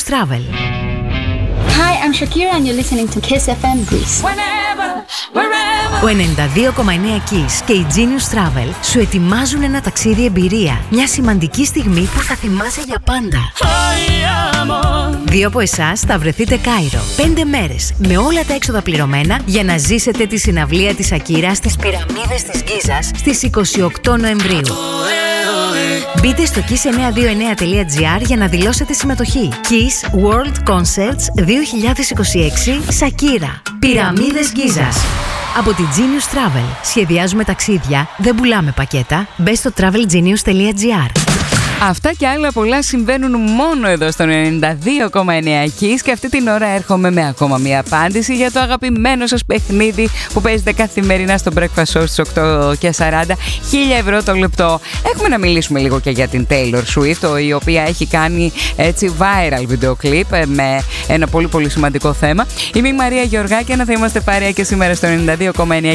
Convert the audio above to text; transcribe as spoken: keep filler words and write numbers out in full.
Travel. Hi, I'm Shakira and you're listening to Kiss εφ εμ Greece. Whenever, wherever. Ο ενενήντα δύο κόμμα εννέα Kiss και η Genius Travel σου ετοιμάζουν ένα ταξίδι εμπειρία. Μια σημαντική στιγμή που θα θυμάσαι για πάντα. Δύο από εσάς θα βρεθείτε Κάιρο. Πέντε μέρες με όλα τα έξοδα πληρωμένα για να ζήσετε τη συναυλία της Shakira στις πυραμίδες της Γκίζας στις είκοσι οκτώ Νοεμβρίου. Μπείτε στο kiss εννιακόσια είκοσι εννέα τελεία τζι άρ για να δηλώσετε συμμετοχή. Kiss World Concerts δύο χιλιάδες είκοσι έξι Shakira. Πυραμίδες Γκίζας. Από τη Genius Travel. Σχεδιάζουμε ταξίδια, δεν πουλάμε πακέτα. Μπε στο travel genius τελεία τζι άρ. Αυτά και άλλα πολλά συμβαίνουν μόνο εδώ στον ενενήντα δύο κόμμα εννέα Kiss και αυτή την ώρα έρχομαι με ακόμα μία απάντηση για το αγαπημένο σας παιχνίδι που παίζετε καθημερινά στο Breakfast Show στις οκτώ και σαράντα. χίλια ευρώ το λεπτό. Έχουμε να μιλήσουμε λίγο και για την Taylor Swift, η οποία έχει κάνει έτσι viral βίντεο κλιπ με ένα πολύ πολύ σημαντικό θέμα. Είμαι η Μαρία Γεωργάκη, να θα είμαστε παρέα και σήμερα στο ενενήντα δύο κόμμα εννέα